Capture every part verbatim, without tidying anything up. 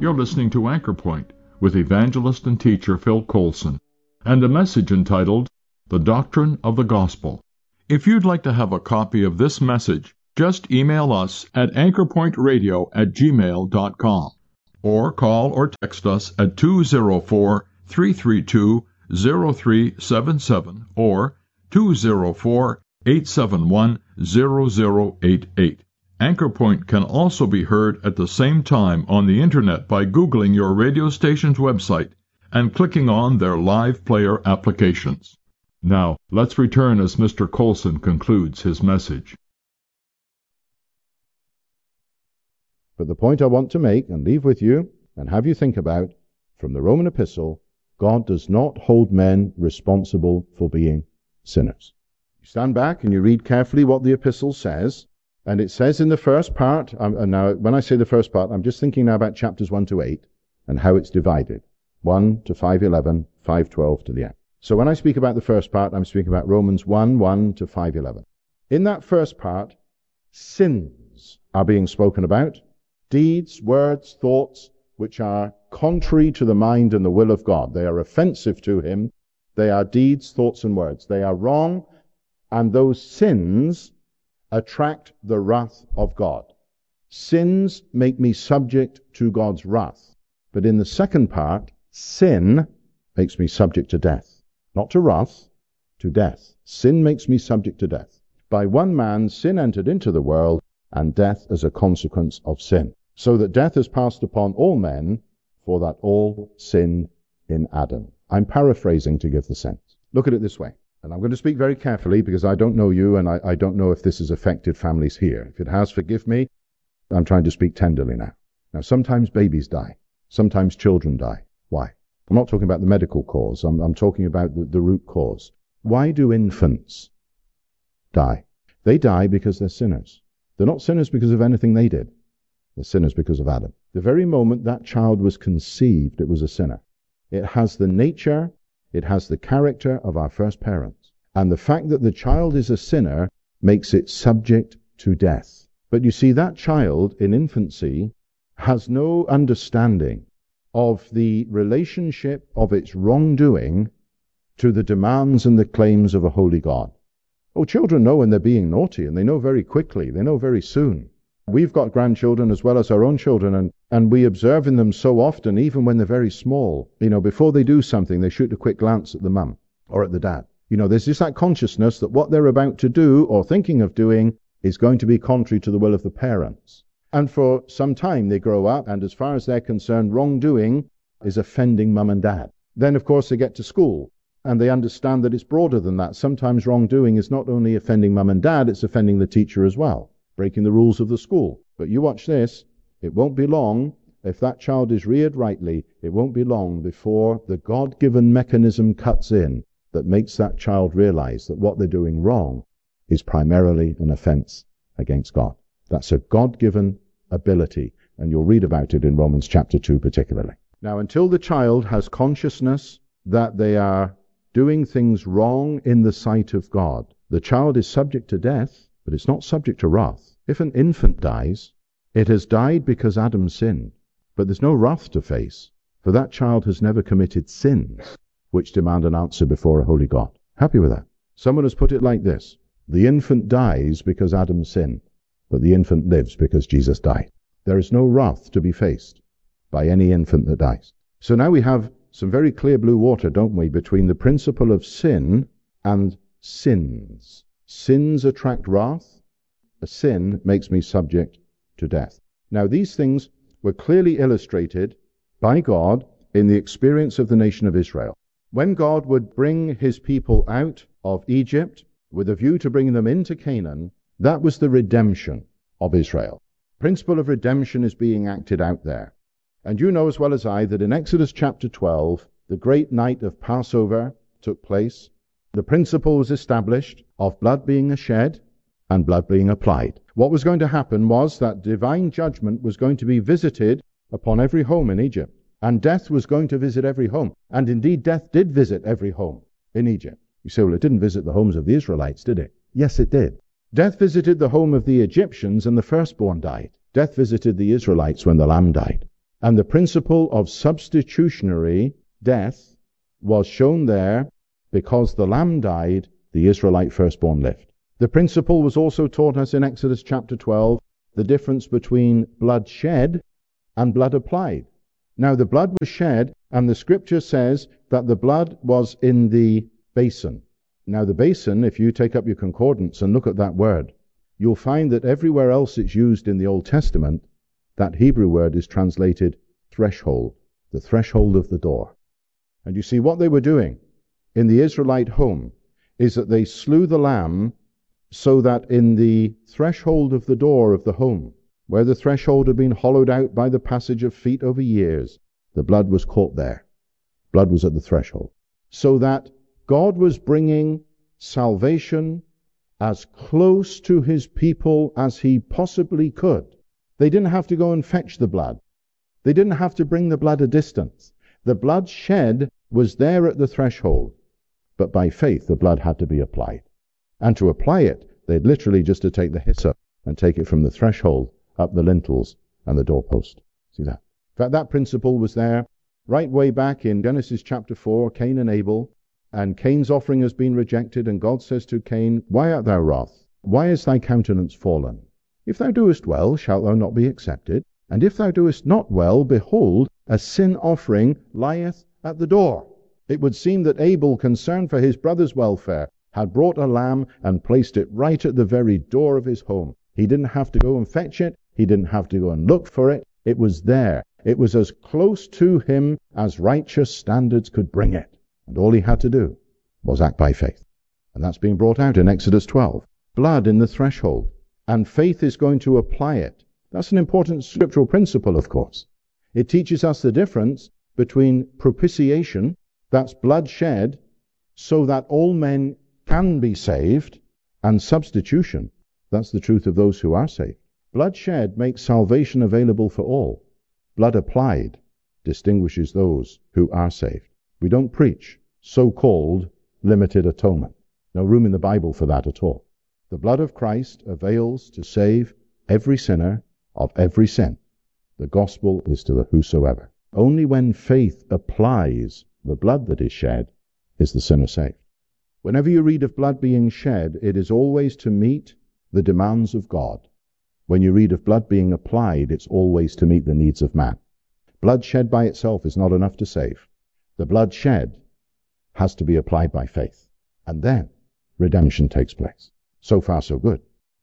You're listening to Anchor Point with evangelist and teacher Phil Coulson, and a message entitled The Doctrine of the Gospel. If you'd like to have a copy of this message, just email us at anchorpointradio at gmail dot com or call or text us at two oh four, three three two, oh three seven seven or two oh four, eight seven one, oh oh eight eight. Anchor Point can also be heard at the same time on the Internet by Googling your radio station's website and clicking on their live player applications. Now, let's return as Mister Coulson concludes his message. But the point I want to make and leave with you and have you think about from the Roman epistle, God does not hold men responsible for being sinners. You stand back and you read carefully what the epistle says, and it says in the first part, um, and now when I say the first part, I'm just thinking now about chapters one to eight and how it's divided. one to five eleven, five twelve to the end. So when I speak about the first part, I'm speaking about Romans one, one to five eleven. In that first part, sins are being spoken about, deeds, words, thoughts, which are contrary to the mind and the will of God. They are offensive to him. They are deeds, thoughts, and words. They are wrong, and those sins attract the wrath of God. Sins make me subject to God's wrath. But in the second part, sin makes me subject to death. Not to wrath, to death. Sin makes me subject to death. By one man, sin entered into the world, and death as a consequence of sin. So that death has passed upon all men, for that all sinned in Adam. I'm paraphrasing to give the sense. Look at it this way. And I'm going to speak very carefully because I don't know you and I, I don't know if this has affected families here. If it has, forgive me. I'm trying to speak tenderly now. Now, sometimes babies die. Sometimes children die. Why? I'm not talking about the medical cause. I'm, I'm talking about the, the root cause. Why do infants die? They die because they're sinners. They're not sinners because of anything they did. They're sinners because of Adam. The very moment that child was conceived, it was a sinner. It has the nature, it has the character of our first parents. And the fact that the child is a sinner makes it subject to death. But you see, that child in infancy has no understanding of the relationship of its wrongdoing to the demands and the claims of a holy God. Oh, children know when they're being naughty, and they know very quickly, they know very soon. We've got grandchildren as well as our own children, and, and we observe in them so often, even when they're very small. You know, before they do something, they shoot a quick glance at the mum or at the dad. You know, there's just that consciousness that what they're about to do or thinking of doing is going to be contrary to the will of the parents. And for some time they grow up, and as far as they're concerned, wrongdoing is offending mum and dad. Then, of course, they get to school, and they understand that it's broader than that. Sometimes wrongdoing is not only offending mum and dad, it's offending the teacher as well, breaking the rules of the school. But you watch this, it won't be long, if that child is reared rightly, it won't be long before the God-given mechanism cuts in that makes that child realize that what they're doing wrong is primarily an offense against God. That's a God-given ability, and you'll read about it in Romans chapter two particularly. Now, until the child has consciousness that they are doing things wrong in the sight of God, the child is subject to death, but it's not subject to wrath. If an infant dies, it has died because Adam sinned, but there's no wrath to face, for that child has never committed sins which demand an answer before a holy God. Happy with that? Someone has put it like this: the infant dies because Adam sinned, but the infant lives because Jesus died. There is no wrath to be faced by any infant that dies. So now we have some very clear blue water, don't we, between the principle of sin and sins. Sins attract wrath. A sin makes me subject to death. Now, these things were clearly illustrated by God in the experience of the nation of Israel. When God would bring his people out of Egypt with a view to bringing them into Canaan, that was the redemption of Israel. Principle of redemption is being acted out there. And you know as well as I that in Exodus chapter twelve, the great night of Passover took place. The principle was established of blood being shed and blood being applied. What was going to happen was that divine judgment was going to be visited upon every home in Egypt, and death was going to visit every home. And indeed, death did visit every home in Egypt. You say, well, it didn't visit the homes of the Israelites, did it? Yes, it did. Death visited the home of the Egyptians, and the firstborn died. Death visited the Israelites when the lamb died. And the principle of substitutionary death was shown there because the lamb died, the Israelite firstborn lived. The principle was also taught us in Exodus chapter twelve, the difference between blood shed and blood applied. Now the blood was shed, and the scripture says that the blood was in the basin. Now the basin, if you take up your concordance and look at that word, you'll find that everywhere else it's used in the Old Testament, that Hebrew word is translated threshold, the threshold of the door. And you see what they were doing in the Israelite home is that they slew the lamb so that in the threshold of the door of the home, where the threshold had been hollowed out by the passage of feet over years, the blood was caught there. Blood was at the threshold. So that God was bringing salvation as close to his people as he possibly could. They didn't have to go and fetch the blood. They didn't have to bring the blood a distance. The blood shed was there at the threshold. But by faith, the blood had to be applied. And to apply it, they'd literally just to take the hyssop and take it from the threshold up the lintels and the doorpost. See that? In fact, that principle was there right way back in Genesis chapter four, Cain and Abel. And Cain's offering has been rejected, and God says to Cain, Why art thou wroth? Why is thy countenance fallen? If thou doest well, shalt thou not be accepted? And if thou doest not well, behold, a sin offering lieth at the door. It would seem that Abel, concerned for his brother's welfare, had brought a lamb and placed it right at the very door of his home. He didn't have to go and fetch it. He didn't have to go and look for it. It was there. It was as close to him as righteous standards could bring it. And all he had to do was act by faith. And that's being brought out in Exodus twelve. Blood in the threshold. And faith is going to apply it. That's an important scriptural principle, of course. It teaches us the difference between propitiation, that's blood shed, so that all men can be saved, and substitution, that's the truth of those who are saved. Blood shed makes salvation available for all. Blood applied distinguishes those who are saved. We don't preach so-called limited atonement. No room in the Bible for that at all. The blood of Christ avails to save every sinner of every sin. The gospel is to the whosoever. Only when faith applies the blood that is shed is the sinner saved. Whenever you read of blood being shed, it is always to meet the demands of God. When you read of blood being applied, it's always to meet the needs of man. Blood shed by itself is not enough to save. The blood shed has to be applied by faith. And then redemption takes place. So far, so good.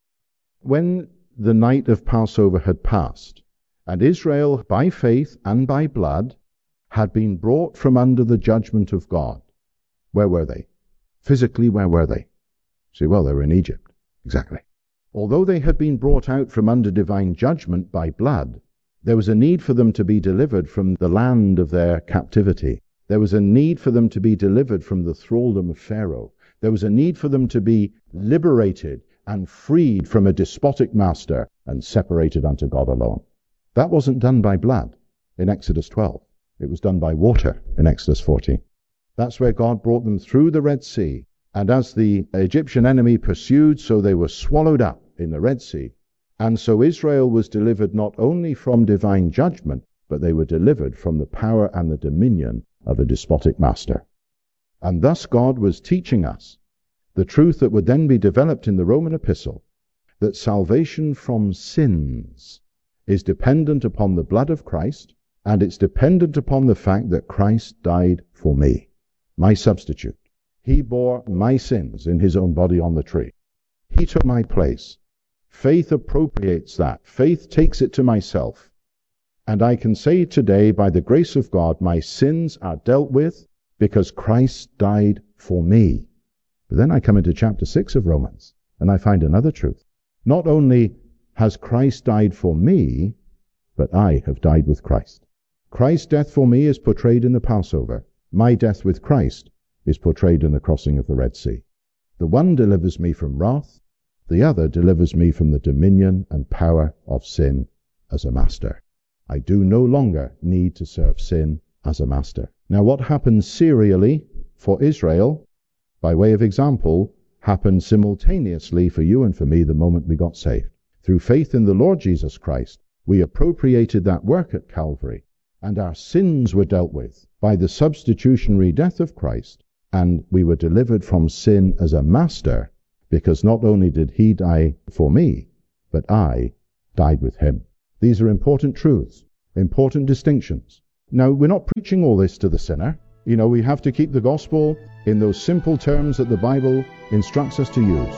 When the night of Passover had passed, and Israel, by faith and by blood, had been brought from under the judgment of God, where were they? Physically, where were they? See, well, they were in Egypt. Exactly. Although they had been brought out from under divine judgment by blood, there was a need for them to be delivered from the land of their captivity. There was a need for them to be delivered from the thraldom of Pharaoh. There was a need for them to be liberated and freed from a despotic master and separated unto God alone. That wasn't done by blood in Exodus twelve. It was done by water in Exodus fourteen. That's where God brought them through the Red Sea. And as the Egyptian enemy pursued, so they were swallowed up in the Red Sea. And so Israel was delivered not only from divine judgment, but they were delivered from the power and the dominion of a despotic master. And thus God was teaching us the truth that would then be developed in the Roman epistle, that salvation from sins is dependent upon the blood of Christ, and it's dependent upon the fact that Christ died for me, my substitute. He bore my sins in his own body on the tree. He took my place. Faith appropriates that. Faith takes it to myself. And I can say today, by the grace of God, my sins are dealt with because Christ died for me. But then I come into chapter six of Romans, and I find another truth. Not only has Christ died for me, but I have died with Christ. Christ's death for me is portrayed in the Passover. My death with Christ is portrayed in the crossing of the Red Sea. The one delivers me from wrath, the other delivers me from the dominion and power of sin as a master. I do no longer need to serve sin as a master. Now what happened serially for Israel, by way of example, happened simultaneously for you and for me the moment we got saved. Through faith in the Lord Jesus Christ, we appropriated that work at Calvary, and our sins were dealt with by the substitutionary death of Christ, and we were delivered from sin as a master, because not only did he die for me, but I died with him. These are important truths, important distinctions. Now, we're not preaching all this to the sinner. You know, we have to keep the gospel in those simple terms that the Bible instructs us to use.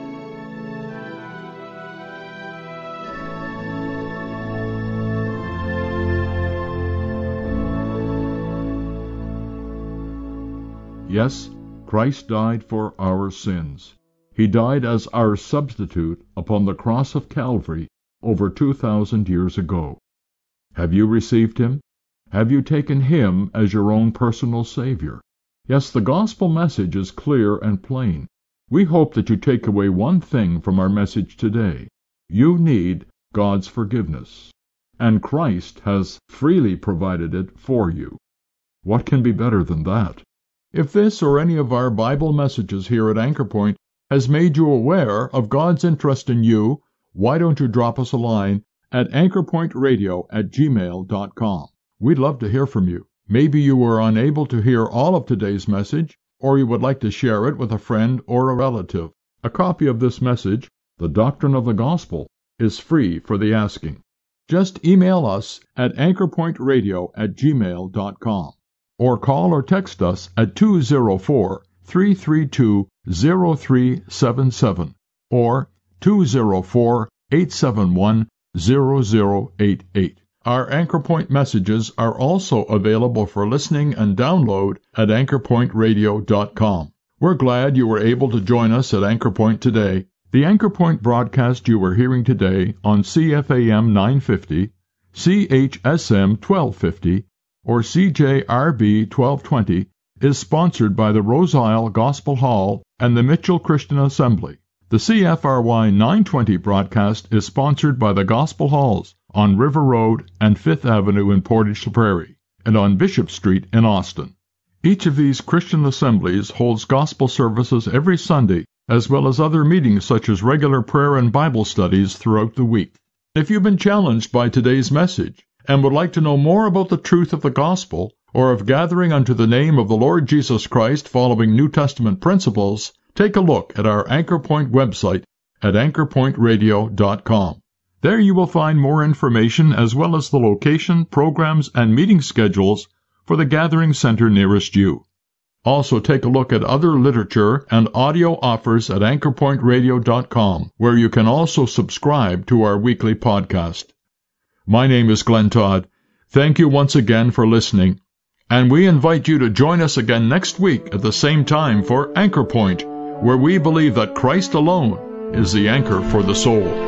Yes, Christ died for our sins. He died as our substitute upon the cross of Calvary over two thousand years ago. Have you received him? Have you taken him as your own personal Savior? Yes, the gospel message is clear and plain. We hope that you take away one thing from our message today. You need God's forgiveness, and Christ has freely provided it for you. What can be better than that? If this or any of our Bible messages here at Anchor Point has made you aware of God's interest in you, why don't you drop us a line at anchorpointradio at gmail dot com. We'd love to hear from you. Maybe you were unable to hear all of today's message, or you would like to share it with a friend or a relative. A copy of this message, The Doctrine of the Gospel, is free for the asking. Just email us at anchorpointradio at gmail dot com. or call or text us at two oh four, three three two, oh three seven seven or two oh four, eight seven one, oh oh eight eight. Our Anchor Point messages are also available for listening and download at anchor point radio dot com. We're glad you were able to join us at Anchor Point today. The Anchor Point broadcast you were hearing today on C F A M nine fifty, C H S M twelve fifty, or C J R B twelve twenty is sponsored by the Rose Isle Gospel Hall and the Mitchell Christian Assembly. The C F R Y nine twenty broadcast is sponsored by the Gospel Halls on River Road and Fifth Avenue in Portage la Prairie, and on Bishop Street in Austin. Each of these Christian assemblies holds gospel services every Sunday, as well as other meetings such as regular prayer and Bible studies throughout the week. If you've been challenged by today's message, and would like to know more about the truth of the gospel, or of gathering unto the name of the Lord Jesus Christ following New Testament principles, take a look at our Anchor Point website at anchor point radio dot com. There you will find more information as well as the location, programs, and meeting schedules for the gathering center nearest you. Also take a look at other literature and audio offers at anchor point radio dot com, where you can also subscribe to our weekly podcast. My name is Glenn Todd. Thank you once again for listening, and we invite you to join us again next week at the same time for Anchor Point, where we believe that Christ alone is the anchor for the soul.